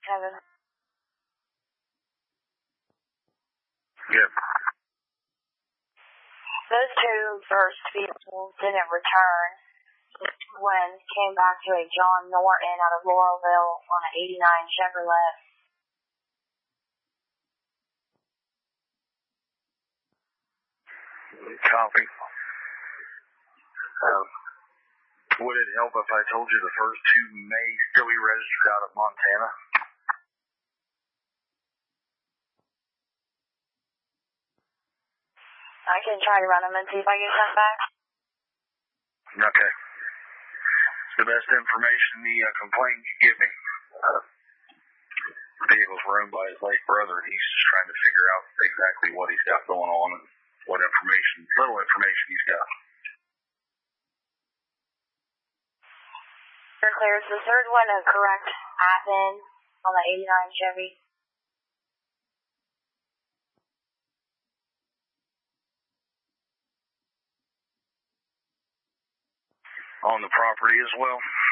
Kevin. Yep. Those two first vehicles didn't return. When came back to a John Norton out of Laurelville on an 89 Chevrolet. Copy. Would it help if I told you the first two may still be registered out of Montana? I can try to run them and see if I get sent back. Okay. It's the best information the complainant can give me. The vehicles were owned by his late brother, and he's just trying to figure out exactly what he's got going on and what little information he's got. You're clear. Is the third one a correct admin on the 89 Chevy? On the property as well?